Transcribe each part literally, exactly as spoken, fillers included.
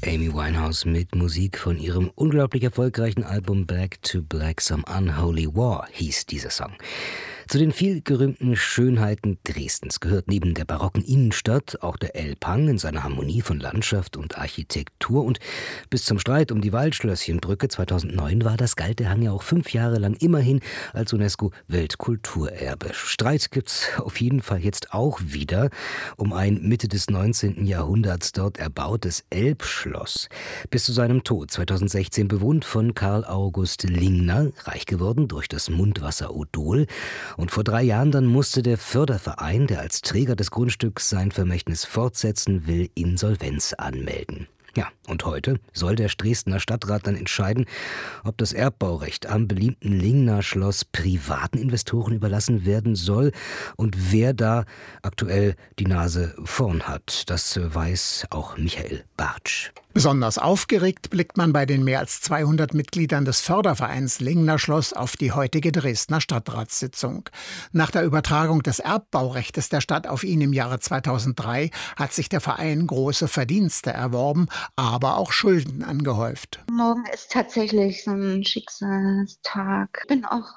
Amy Winehouse mit Musik von ihrem unglaublich erfolgreichen Album Back to Black. Some Unholy War hieß dieser Song. Zu den vielgerühmten Schönheiten Dresdens gehört neben der barocken Innenstadt auch der Elbhang in seiner Harmonie von Landschaft und Architektur. Und bis zum Streit um die Waldschlösschenbrücke zweitausendneun war das galt der Hang ja auch fünf Jahre lang immerhin als UNESCO-Weltkulturerbe. Streit gibt's auf jeden Fall jetzt auch wieder um ein Mitte des neunzehnten Jahrhunderts dort erbautes Elbschloss. Bis zu seinem Tod zweitausendsechzehn bewohnt von Karl August Lingner, reich geworden durch das Mundwasser Odol. Und vor drei Jahren dann musste der Förderverein, der als Träger des Grundstücks sein Vermächtnis fortsetzen will, Insolvenz anmelden. Ja, und heute soll der Dresdner Stadtrat dann entscheiden, ob das Erbbaurecht am beliebten Lingner Schloss privaten Investoren überlassen werden soll und wer da aktuell die Nase vorn hat. Das weiß auch Michael Bartsch. Besonders aufgeregt blickt man bei den mehr als zweihundert Mitgliedern des Fördervereins Lingner Schloss auf die heutige Dresdner Stadtratssitzung. Nach der Übertragung des Erbbaurechts der Stadt auf ihn im Jahre zweitausenddrei hat sich der Verein große Verdienste erworben, aber auch Schulden angehäuft. Morgen ist tatsächlich so ein Schicksalstag. Ich bin auch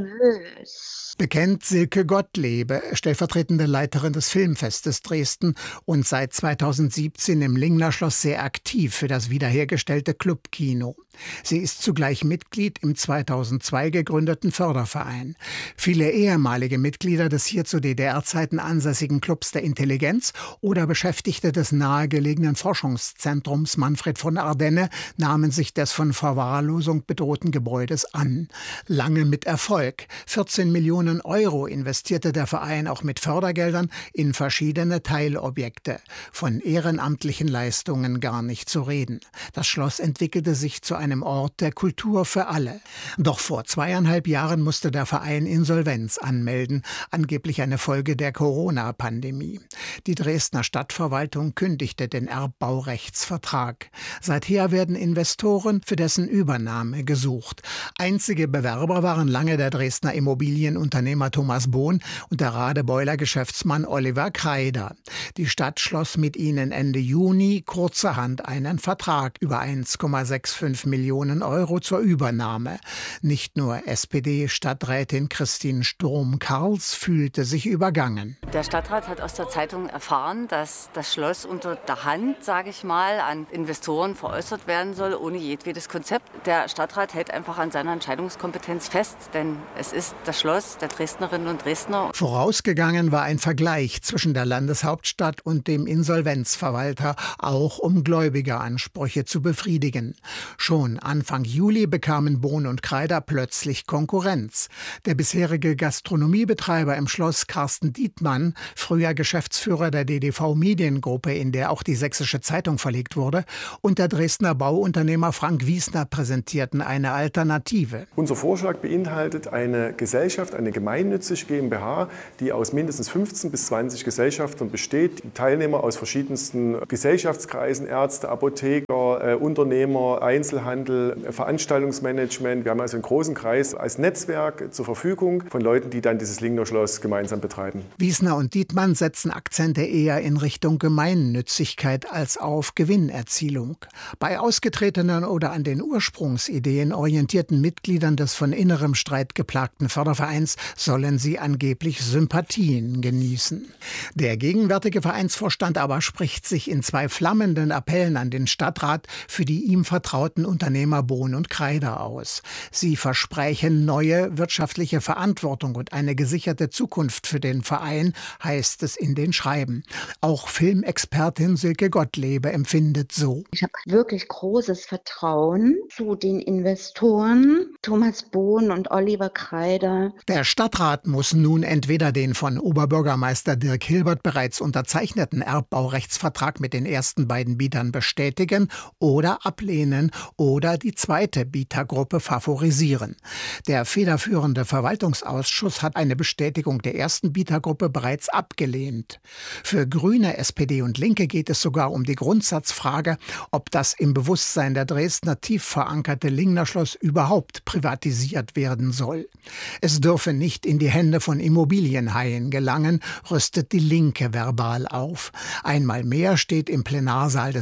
nervös. Bekennt Silke Gottlebe, stellvertretende Leiterin des Filmfestes Dresden und seit zweitausendsiebzehn im Lingner Schloss sehr aktiv für das wiederhergestellte Clubkino. Sie ist zugleich Mitglied im zweitausendzwei gegründeten Förderverein. Viele ehemalige Mitglieder des hier zu D D R-Zeiten ansässigen Clubs der Intelligenz oder Beschäftigte des nahegelegenen Forschungszentrums Manfred von Ardenne nahmen sich des von Verwahrlosung bedrohten Gebäudes an. Lange mit Erfolg. vierzehn Millionen Euro investierte der Verein auch mit Fördergeldern in verschiedene Teilobjekte. Von ehrenamtlichen Leistungen gar nicht zu reden. Das Schloss entwickelte sich zu einem Ort der Kultur für alle. Doch vor zweieinhalb Jahren musste der Verein Insolvenz anmelden, angeblich eine Folge der Corona-Pandemie. Die Dresdner Stadtverwaltung kündigte den Erbbaurechtsvertrag. Seither werden Investoren für dessen Übernahme gesucht. Einzige Bewerber waren lange der Dresdner Immobilienunternehmer Thomas Bohn und der Radebeuler Geschäftsmann Oliver Kreider. Die Stadt schloss mit ihnen Ende Juni kurzerhand einen Vertrag über eins Komma fünfundsechzig Millionen Euro zur Übernahme. Nicht nur S P D-Stadträtin Christine Sturm-Karls fühlte sich übergangen. Der Stadtrat hat aus der Zeitung erfahren, dass das Schloss unter der Hand, sage ich mal, an Investoren veräußert werden soll, ohne jedwedes Konzept. Der Stadtrat hält einfach an seiner Entscheidungskompetenz fest, denn es ist das Schloss der Dresdnerinnen und Dresdner. Vorausgegangen war ein Vergleich zwischen der Landeshauptstadt und dem Insolvenzverwalter, auch um Gläubigeransprüche zu befriedigen. Schon Anfang Juli bekamen Bohn und Kreider plötzlich Konkurrenz. Der bisherige Gastronomiebetreiber im Schloss, Carsten Dietmann, früher Geschäftsführer der D D V-Mediengruppe, in der auch die Sächsische Zeitung verlegt wurde, und der Dresdner Bauunternehmer Frank Wiesner präsentierten eine Alternative. Unser Vorschlag beinhaltet eine Gesellschaft, eine gemeinnützige GmbH, die aus mindestens fünfzehn bis zwanzig Gesellschaftern besteht. Die Teilnehmer aus verschiedensten Gesellschaftskreisen, Ärzte, Apotheker, äh, Unternehmer, Einzelhandel, Veranstaltungsmanagement. Wir haben also einen großen Kreis als Netzwerk zur Verfügung von Leuten, die dann dieses Lingner Schloss gemeinsam betreiben. Wiesner und Dietmann setzen Akzente eher in Richtung Gemeinnützigkeit als auf Gewinnerzielung. Bei ausgetretenen oder an den Ursprungsideen orientierten Mitgliedern des von innerem Streit geplagten Fördervereins sollen sie angeblich Sympathien genießen. Der gegenwärtige Vereinsvorstand aber spricht sich in zwei flammenden Appellen an den Stadtrat für die ihm vertrauten Unternehmer Bohn und Kreider aus. Sie versprechen neue wirtschaftliche Verantwortung und eine gesicherte Zukunft für den Verein, heißt es in den Schreiben. Auch Filmexpertin Silke Gottlebe empfindet so. Ich habe wirklich großes Vertrauen zu den Investoren, Thomas Bohn und Oliver Kreider. Der Stadtrat muss nun entweder den von Oberbürgermeister Dirk Hilbert bereits unterzeichneten Erbbaurechtsvertrag mit den ersten beiden Bietern bestätigen oder ablehnen oder die zweite Bietergruppe favorisieren. Der federführende Verwaltungsausschuss hat eine Bestätigung der ersten Bietergruppe bereits abgelehnt. Für Grüne, S P D und Linke geht es sogar um die Grundsatzfrage, ob das im Bewusstsein der Dresdner tief verankerte Lingner Schloss überhaupt privatisiert werden soll. Es dürfe nicht in die Hände von Immobilienhaien gelangen, rüstet die Linke verbal auf. Einmal mehr steht im Plenarsaal des Dresdner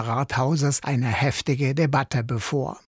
Rathauses eine heftige Debatte bevor.